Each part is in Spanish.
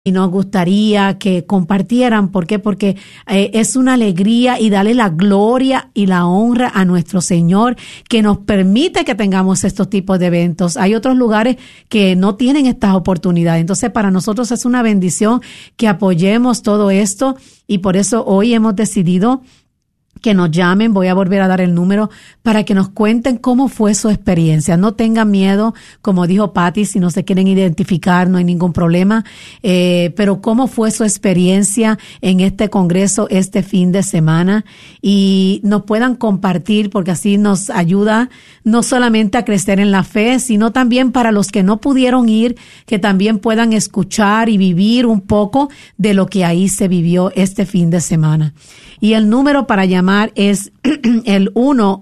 y nos gustaría que compartieran. ¿Por qué? Porque es una alegría y darle la gloria y la honra a nuestro Señor que nos permite que tengamos estos tipos de eventos. Hay otros lugares que no tienen estas oportunidades. Entonces, para nosotros es una bendición que apoyemos todo esto y por eso hoy hemos decidido que nos llamen. Voy a volver a dar el número para que nos cuenten cómo fue su experiencia. No tengan miedo, como dijo Patty, si no se quieren identificar, no hay ningún problema. Pero cómo fue su experiencia en este congreso este fin de semana y nos puedan compartir, porque así nos ayuda no solamente a crecer en la fe, sino también para los que no pudieron ir, que también puedan escuchar y vivir un poco de lo que ahí se vivió este fin de semana. Y el número para llamar es el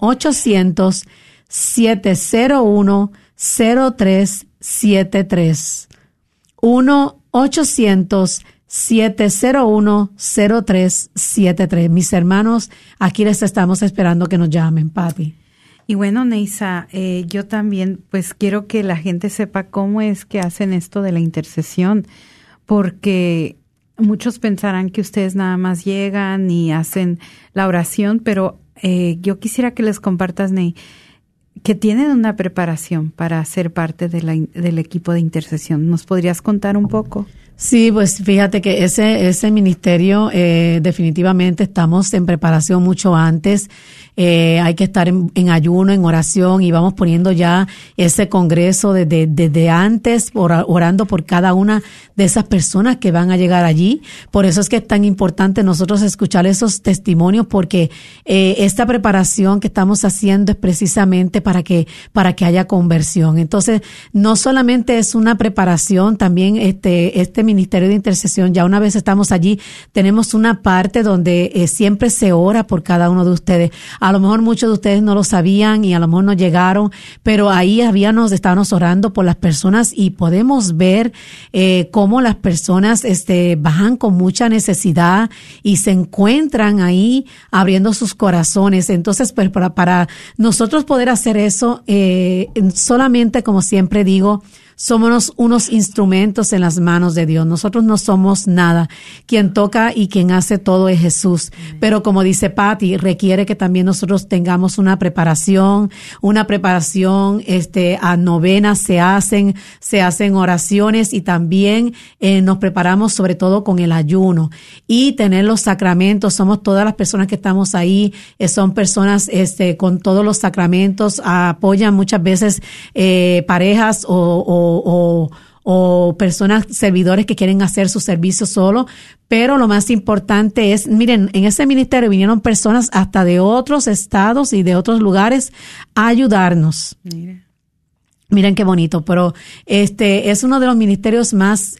1-800-701-0373. 1-800-701-0373. Mis hermanos, aquí les estamos esperando que nos llamen, Patty. Y bueno, Neisa, yo también pues quiero que la gente sepa cómo es que hacen esto de la intercesión, porque muchos pensarán que ustedes nada más llegan y hacen la oración, pero yo quisiera que les compartas, Ney, que tienen una preparación para ser parte del equipo de intercesión. ¿Nos podrías contar un poco? Sí, pues fíjate que ese ministerio definitivamente estamos en preparación mucho antes. Hay que estar en ayuno, en oración, y vamos poniendo ya ese congreso desde antes, orando por cada una de esas personas que van a llegar allí. Por eso es que es tan importante nosotros escuchar esos testimonios, porque esta preparación que estamos haciendo es precisamente para que haya conversión. Entonces, no solamente es una preparación, también este ministerio de intercesión, ya una vez estamos allí, tenemos una parte donde siempre se ora por cada uno de ustedes. A lo mejor muchos de ustedes no lo sabían y a lo mejor no llegaron, pero ahí estábamos orando por las personas y podemos ver cómo las personas bajan con mucha necesidad y se encuentran ahí abriendo sus corazones. Entonces, pues para nosotros poder hacer eso, solamente, como siempre digo, somos unos instrumentos en las manos de Dios. Nosotros no somos nada. Quien toca y quien hace todo es Jesús. Pero como dice Patty, requiere que también nosotros tengamos una preparación, a novenas se hacen oraciones, y también nos preparamos sobre todo con el ayuno y tener los sacramentos. Somos todas las personas que estamos ahí, son personas con todos los sacramentos, apoyan muchas veces parejas o personas, servidores que quieren hacer su servicio solo, pero lo más importante es, miren, en ese ministerio vinieron personas hasta de otros estados y de otros lugares a ayudarnos. Miren qué bonito, pero es uno de los ministerios más,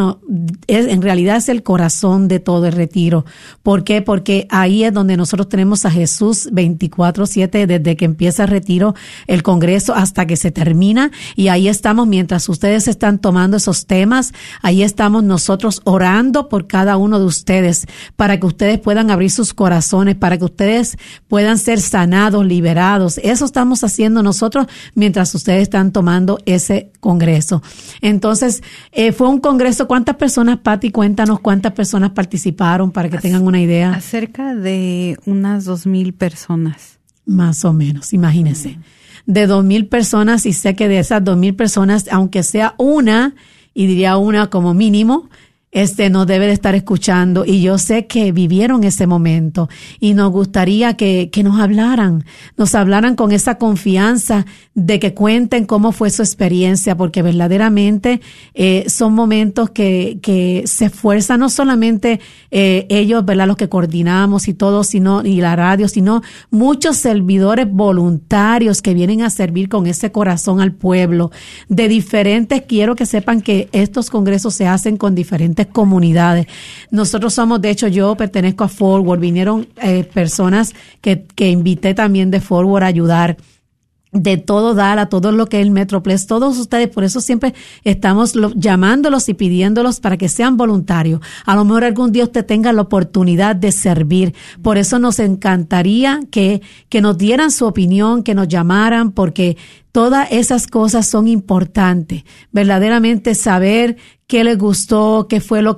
en realidad es el corazón de todo el retiro. ¿Por qué? Porque ahí es donde nosotros tenemos a Jesús 24/7, desde que empieza el retiro, el congreso, hasta que se termina, y ahí estamos mientras ustedes están tomando esos temas, ahí estamos nosotros orando por cada uno de ustedes, para que ustedes puedan abrir sus corazones, para que ustedes puedan ser sanados, liberados. Eso estamos haciendo nosotros mientras ustedes están tomando ese congreso. Entonces, fue un congreso. ¿Cuántas personas, Patty? Cuéntanos cuántas personas participaron para que tengan una idea. Acerca de unas 2,000 personas. Más o menos, imagínense. De 2,000 personas, y sé que de esas 2,000 personas, aunque sea una, y diría una como mínimo, nos debe de estar escuchando, y yo sé que vivieron ese momento, y nos gustaría que nos hablaran con esa confianza de que cuenten cómo fue su experiencia, porque verdaderamente son momentos que se esfuerzan, no solamente ellos, ¿verdad?, los que coordinamos y todo, y la radio, sino muchos servidores voluntarios que vienen a servir con ese corazón al pueblo, de diferentes. Quiero que sepan que estos congresos se hacen con diferentes comunidades. Nosotros somos, de hecho, yo pertenezco a Forward. Vinieron personas que invité también de Forward a ayudar. de todo dar, a todo lo que es el Metroplex, todos ustedes, por eso siempre estamos llamándolos y pidiéndolos para que sean voluntarios. A lo mejor algún día usted tenga la oportunidad de servir. Por eso nos encantaría que nos dieran su opinión, que nos llamaran, porque todas esas cosas son importantes. Verdaderamente saber qué les gustó, qué fue lo